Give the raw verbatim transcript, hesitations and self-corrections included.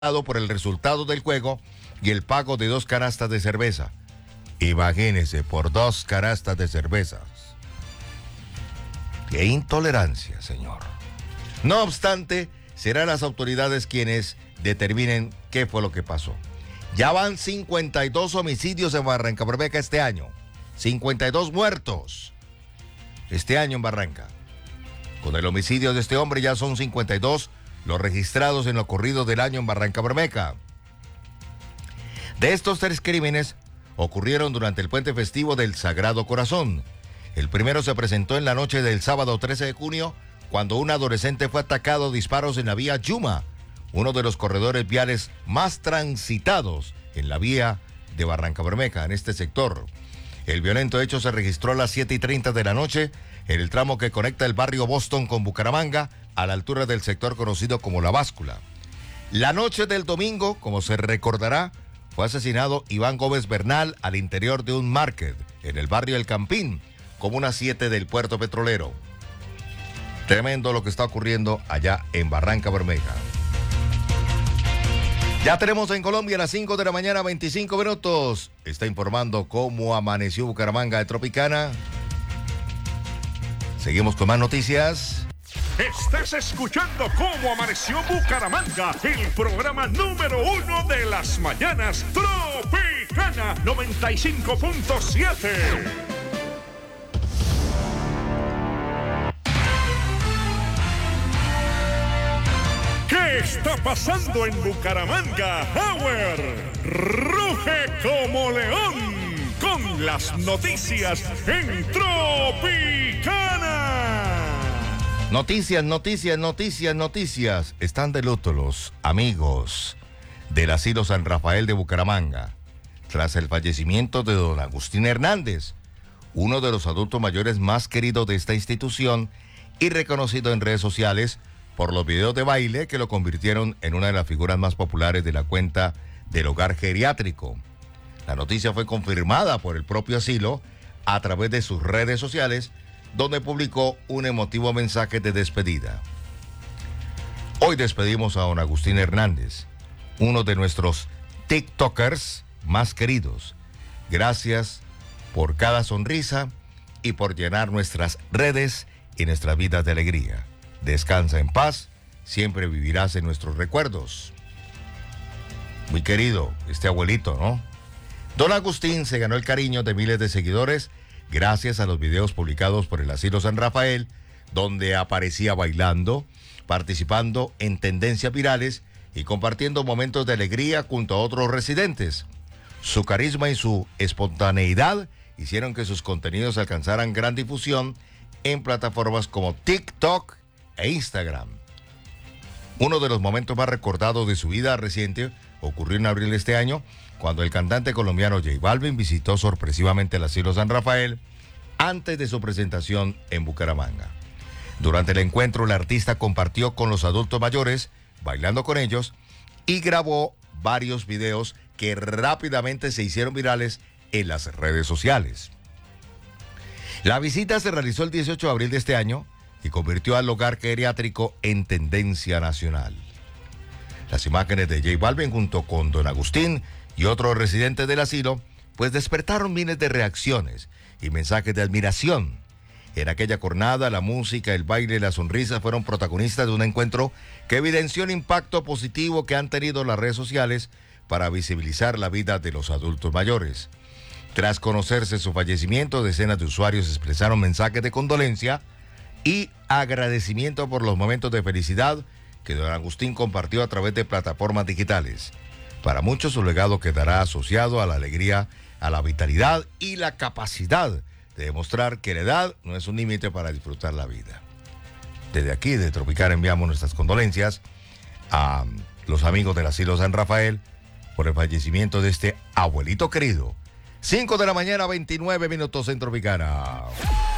por el resultado del juego y el pago de dos canastas de cerveza. Imagínense, por dos canastas de cervezas. ¡Qué intolerancia, señor! No obstante, serán las autoridades quienes determinen qué fue lo que pasó. Ya van cincuenta y dos homicidios en Barrancabermeja este año. cincuenta y dos muertos este año en Barranca. Con el homicidio de este hombre ya son cincuenta y dos los registrados en lo corrido del año en Barrancabermeja. De estos tres crímenes ocurrieron durante el puente festivo del Sagrado Corazón. El primero se presentó en la noche del sábado trece de junio, cuando un adolescente fue atacado a disparos en la vía Yuma, uno de los corredores viales más transitados en la vía de Barrancabermeja, en este sector. El violento hecho se registró a las siete y treinta de la noche en el tramo que conecta el barrio Boston con Bucaramanga, a la altura del sector conocido como La Báscula. La noche del domingo, como se recordará, fue asesinado Iván Gómez Bernal al interior de un market en el barrio El Campín, comuna siete del Puerto Petrolero. Tremendo lo que está ocurriendo allá en Barrancabermeja. Ya tenemos en Colombia a las cinco de la mañana, veinticinco minutos. Está informando cómo amaneció Bucaramanga de Tropicana. Seguimos con más noticias. Estás escuchando Cómo Amaneció Bucaramanga, el programa número uno de las mañanas. Tropicana noventa y cinco punto siete. ¿Qué está pasando en Bucaramanga? Power ruge como león con las noticias en Tropicana. Noticias, noticias, noticias, noticias. Están de luto los amigos del Asilo San Rafael de Bucaramanga tras el fallecimiento de don Agustín Hernández, uno de los adultos mayores más queridos de esta institución y reconocido en redes sociales por los videos de baile que lo convirtieron en una de las figuras más populares de la cuenta del hogar geriátrico. La noticia fue confirmada por el propio asilo a través de sus redes sociales, donde publicó un emotivo mensaje de despedida. Hoy despedimos a don Agustín Hernández, uno de nuestros TikTokers más queridos. Gracias por cada sonrisa y por llenar nuestras redes y nuestras vidas de alegría. Descansa en paz, siempre vivirás en nuestros recuerdos. Muy querido, este abuelito, ¿no? Don Agustín se ganó el cariño de miles de seguidores gracias a los videos publicados por el Asilo San Rafael, donde aparecía bailando, participando en tendencias virales y compartiendo momentos de alegría junto a otros residentes. Su carisma y su espontaneidad hicieron que sus contenidos alcanzaran gran difusión en plataformas como TikTok e Instagram. Uno de los momentos más recordados de su vida reciente ocurrió en abril de este año, cuando el cantante colombiano J Balvin visitó sorpresivamente el Asilo San Rafael antes de su presentación en Bucaramanga. Durante el encuentro, el artista compartió con los adultos mayores, bailando con ellos, y grabó varios videos que rápidamente se hicieron virales en las redes sociales. La visita se realizó el dieciocho de abril de este año y convirtió al hogar geriátrico en tendencia nacional. Las imágenes de J Balvin junto con don Agustín y otros residentes del asilo, pues despertaron miles de reacciones y mensajes de admiración. En aquella jornada, la música, el baile y la sonrisa fueron protagonistas de un encuentro que evidenció el impacto positivo que han tenido las redes sociales para visibilizar la vida de los adultos mayores. Tras conocerse su fallecimiento, decenas de usuarios expresaron mensajes de condolencia y agradecimiento por los momentos de felicidad que don Agustín compartió a través de plataformas digitales. Para muchos su legado quedará asociado a la alegría, a la vitalidad y la capacidad de demostrar que la edad no es un límite para disfrutar la vida. Desde aquí, de Tropicana, enviamos nuestras condolencias a los amigos del Asilo San Rafael por el fallecimiento de este abuelito querido. cinco de la mañana, veintinueve minutos en Tropicana.